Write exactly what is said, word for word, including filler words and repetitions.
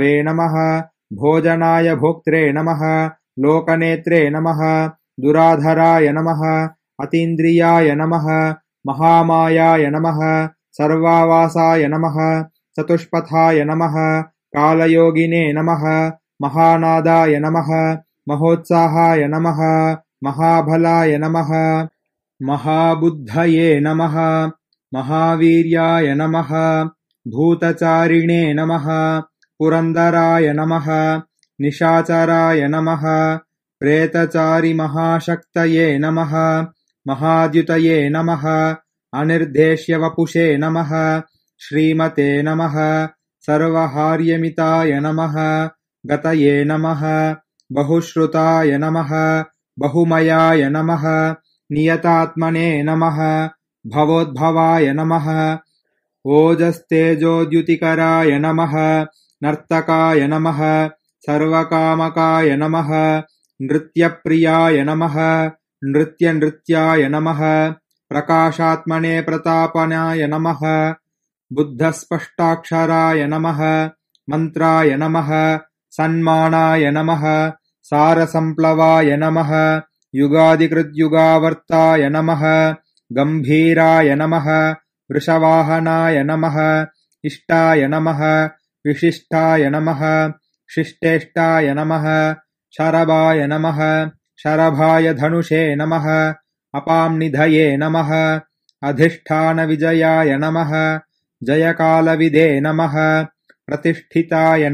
वे नमः भोजनाय भोक्त्रे नमः लोकनेत्रे नमः दुराधराय नमः अतीन्द्रियाय नमः महामायाय नमः सर्वावासाय नमः चतुष्पथाय नमः कालयोगिने नमः महानादाय नमः महोत्साहाय नमः महाबलाय नमः महाबुद्धये नमः महावीर्याय नमः भूतचारिणे नमः पुरन्दराय नमः निशाचराय नमः प्रेतचारिमहाशक्तये नमः महाद्युतये नमः अनिर्देश्यवपुषे नमः श्रीमते नमः सर्वहार्यमिताय नमः गतये नमः बहुश्रुताय नमः बहुमयाय नमः नियतात्मने नमः भवोद्भवाय नमः ओजस्तेजोद्युतिकराय नमः नर्तकाय नमः सर्वकामकाय नमः नृत्यप्रियाय नमः नृत्यनृत्याय नमः प्रकाशात्मने प्रतापनाय नमः बुद्धस्पष्टाक्षराय नमः मन्त्राय नमः सन्मानाय नमः सारसम्प्लवाय नमः युगादिकृद्युगावर्ताय नमः गम्भीराय नमः वृषवाहनाय नमः इष्टाय नमः विशिष्टाय नमः शिष्टेष्टाय नमः शरभाय नमः शरभाय धनुषे नमः अपांनिधये नमः अधिष्ठानविजयाय नमः जयकालविदे नमः प्रतिष्ठिताय